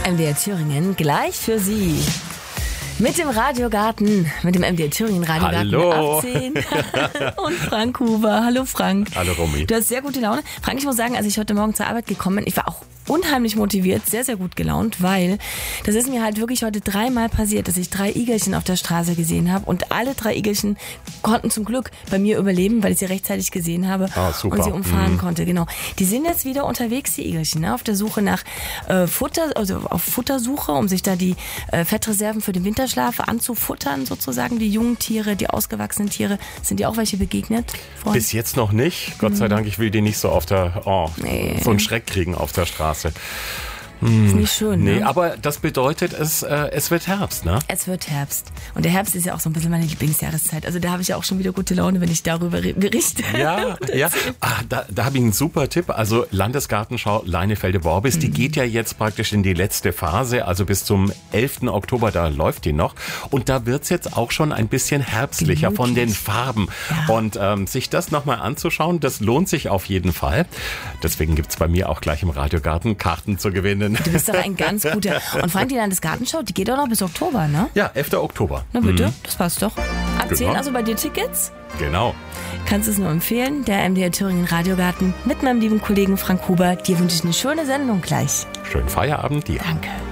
MDR Thüringen gleich für Sie. Mit dem Radiogarten, mit dem MDR Thüringen Radiogarten. Hallo. Ab 10. Und Frank Huber. Hallo Frank. Hallo Romy. Du hast sehr gute Laune. Frank, ich muss sagen, als ich heute Morgen zur Arbeit gekommen bin, ich war auch unheimlich motiviert, sehr, sehr gut gelaunt, weil das ist mir halt wirklich heute 3-mal passiert, dass ich 3 Igelchen auf der Straße gesehen habe und alle 3 Igelchen konnten zum Glück bei mir überleben, weil ich sie rechtzeitig gesehen habe super. und sie umfahren konnte. Genau. Die sind jetzt wieder unterwegs, die Igelchen, ne? Auf der Suche nach Futter, also auf Futtersuche, um sich da die Fettreserven für den Winterschlaf anzufuttern sozusagen. Die jungen Tiere, die ausgewachsenen Tiere, sind dir auch welche begegnet? Freund? Bis jetzt noch nicht. Gott sei Dank, ich will die nicht so auf der, so einen Schreck kriegen auf der Straße. Ist nicht schön, ne? Nee, aber das bedeutet, es wird Herbst, ne? Es wird Herbst. Und der Herbst ist ja auch so ein bisschen meine Lieblingsjahreszeit. Also da habe ich ja auch schon wieder gute Laune, wenn ich darüber berichte. Ja. Da habe ich einen super Tipp. Also Landesgartenschau Leinefelde-Worbis, die geht ja jetzt praktisch in die letzte Phase, also bis zum 11. Oktober, da läuft die noch. Und da wird's jetzt auch schon ein bisschen herbstlicher von den Farben. Ja. Und sich das nochmal anzuschauen, das lohnt sich auf jeden Fall. Deswegen gibt's bei mir auch gleich im Radiogarten Karten zu gewinnen. Du bist doch ein ganz guter. Und Frank, die Landesgartenschau, die geht auch noch bis Oktober, ne? Ja, 11. Oktober. Na bitte, das passt doch. Ab 10 Genau. also bei dir Tickets? Genau. Kannst es nur empfehlen, der MDR Thüringen Radiogarten mit meinem lieben Kollegen Frank Huber. Dir wünsche ich eine schöne Sendung gleich. Schönen Feierabend dir. Danke.